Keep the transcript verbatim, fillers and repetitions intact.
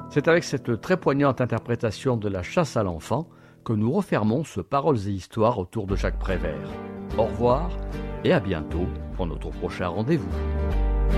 C'est avec cette très poignante interprétation de la chasse à l'enfant que nous refermons ce Paroles et Histoires autour de Jacques Prévert. Au revoir et à bientôt pour notre prochain rendez-vous.